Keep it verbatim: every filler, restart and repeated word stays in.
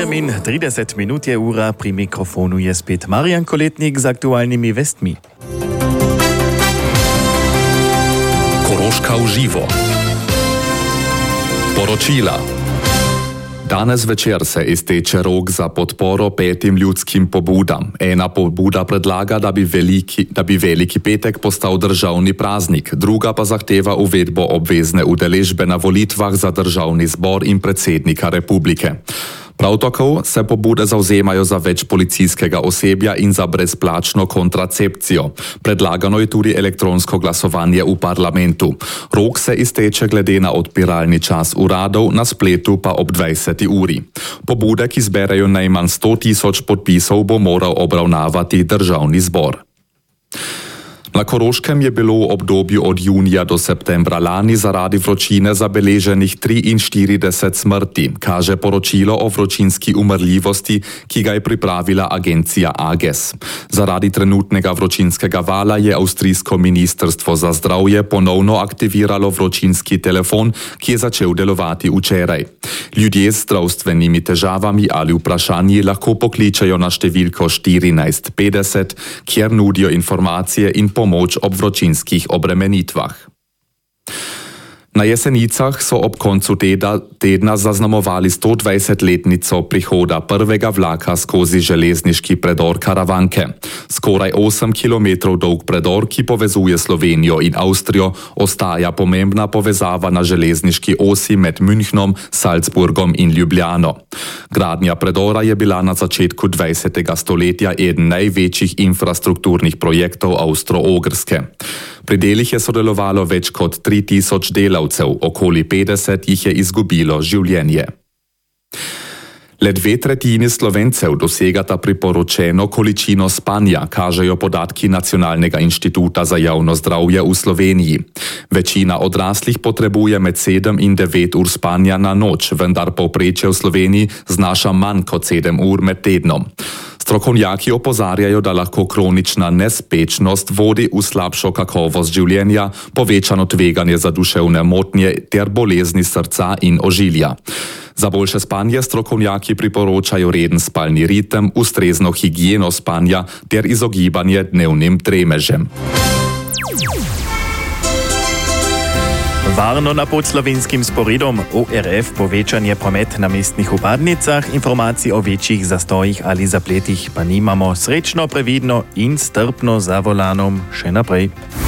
sedem in trideset minut je ura, pri mikrofonu je spet Marijan Koletnik z aktualnimi vestmi. Koroška v živo. Poročila. Danes večer se izteče rok za podporo petim ljudskim pobudam. Ena pobuda predlaga, da bi, veliki, da bi veliki petek postal državni praznik, druga pa zahteva uvedbo obvezne udeležbe na volitvah za državni zbor in predsednika republike. Prav tako se pobude zauzemajo za več policijskega osebja in za brezplačno kontracepcijo. Predlagano je tudi elektronsko glasovanje v parlamentu. Rok se izteče glede na odpiralni čas uradov, na spletu pa ob dvajseti uri. Pobude, ki zberejo najmanj sto tisoč podpisov, bo moral obravnavati državni zbor. Na Koroškem je bilo v obdobju od junija do septembra lani zaradi vročine zabeleženih triinštirideset smrti, kaže poročilo o vročinski umrljivosti, ki ga je pripravila agencija Ages. Zaradi trenutnega vročinskega vala je avstrijsko ministrstvo za zdravje ponovno aktiviralo vročinski telefon, ki je začel delovati včeraj. Ljudje z zdravstvenimi težavami ali vprašanji lahko pokličejo na številko štirinajst petdeset, kjer nudijo informacije in pomoč ob vročinskih obremenitvah. Na Jesenicah so ob koncu tedna, tedna zaznamovali stodvajsetletnico prihoda prvega vlaka skozi železniški predor Karavanke. Skoraj osem kilometrov dolg predor, ki povezuje Slovenijo in Avstrijo, ostaja pomembna povezava na železniški osi med Münchnom, Salzburgom in Ljubljano. Gradnja predora je bila na začetku dvajsetega stoletja eden največjih infrastrukturnih projektov Avstro-Ogrske. Pri delih je sodelovalo več kot tri tisoč delavcev, okoli petdeset jih je izgubilo življenje. Le dve tretjini Slovencev dosegata priporočeno količino spanja, kažejo podatki Nacionalnega inštituta za javno zdravje v Sloveniji. Večina odraslih potrebuje med sedem in devet ur spanja na noč, vendar povprečje v Sloveniji znaša manj kot sedem ur med tednom. Strokovnjaki opozarjajo, da lahko kronična nespečnost vodi v slabšo kakovost življenja, povečano tveganje za duševne motnje ter bolezni srca in ožilja. Za boljše spanje strokovnjaki priporočajo reden spalni ritem, ustrezno higieno spanja ter izogibanje dnevnim dremežem. Varno na pod slovenskim sporedom. O R F povečanje promet na mestnih vpadnicah, informacij o večjih zastojih ali zapletih pa nimamo. Srečno, previdno in strpno za volanom še naprej.